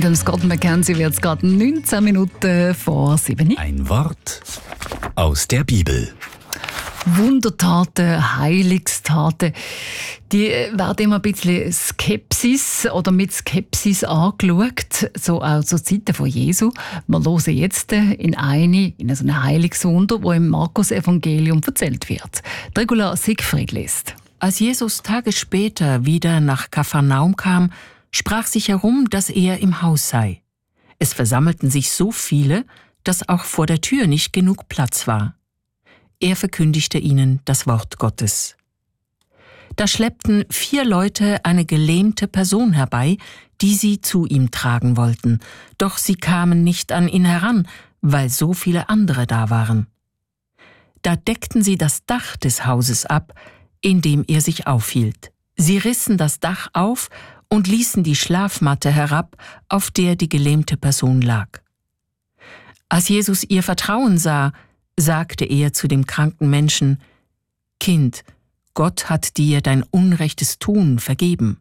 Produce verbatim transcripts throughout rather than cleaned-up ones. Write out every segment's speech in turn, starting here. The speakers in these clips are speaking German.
dem Scott McKenzie wird es gerade neunzehn Minuten vor sieben. Ein Wort aus der Bibel. Wundertaten, Heilungstaten, die werden immer ein bisschen Skepsis oder mit Skepsis angeschaut, so auch zur Zeit von Jesu. Wir hören jetzt in eine, in so ein Heilungswunder, das im Markus-Evangelium erzählt wird. Regula Siegfried liest. Als Jesus Tage später wieder nach Kapharnaum kam, sprach sich herum, dass er im Haus sei. Es versammelten sich so viele, dass auch vor der Tür nicht genug Platz war. Er verkündigte ihnen das Wort Gottes. Da schleppten vier Leute eine gelähmte Person herbei, die sie zu ihm tragen wollten, doch sie kamen nicht an ihn heran, weil so viele andere da waren. Da deckten sie das Dach des Hauses ab, in dem er sich aufhielt. Sie rissen das Dach auf und ließen die Schlafmatte herab, auf der die gelähmte Person lag. Als Jesus ihr Vertrauen sah, sagte er zu dem kranken Menschen: Kind, Gott hat dir dein unrechtes Tun vergeben.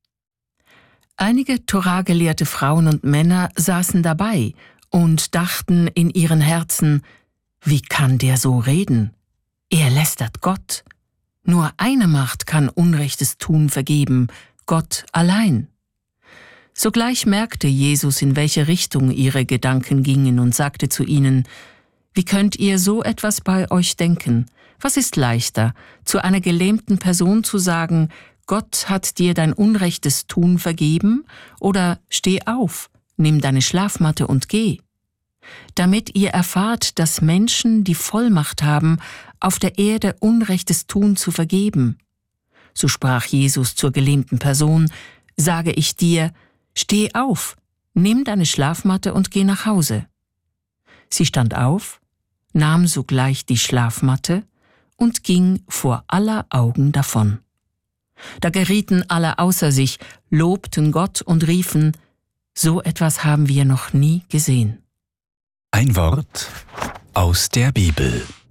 Einige Toragelehrte Frauen und Männer saßen dabei und dachten in ihren Herzen: Wie kann der so reden? Er lästert Gott. Nur eine Macht kann unrechtes Tun vergeben, Gott allein. Sogleich merkte Jesus, in welche Richtung ihre Gedanken gingen, und sagte zu ihnen: Wie könnt ihr so etwas bei euch denken? Was ist leichter, zu einer gelähmten Person zu sagen: Gott hat dir dein unrechtes Tun vergeben, oder steh auf, nimm deine Schlafmatte und geh? Damit ihr erfahrt, dass Menschen die Vollmacht haben, auf der Erde unrechtes Tun zu vergeben. So sprach Jesus zur gelähmten Person: Sage ich dir, steh auf, nimm deine Schlafmatte und geh nach Hause. Sie stand auf, nahm sogleich die Schlafmatte und ging vor aller Augen davon. Da gerieten alle außer sich, lobten Gott und riefen: So etwas haben wir noch nie gesehen. Ein Wort aus der Bibel.